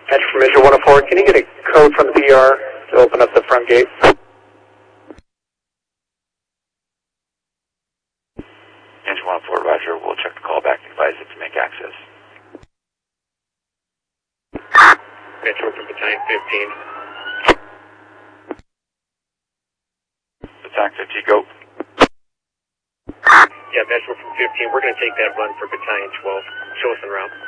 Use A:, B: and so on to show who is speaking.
A: Metro from Visual 104, can you get a code from the PR to open up the front gate?
B: Engine 104, Roger. We'll check the call back and advise it to make access.
A: Metro from Battalion 15.
B: Battalion 15, go.
A: Yeah, Metro from 15, we're going to take that run for Battalion 12. Show us en route.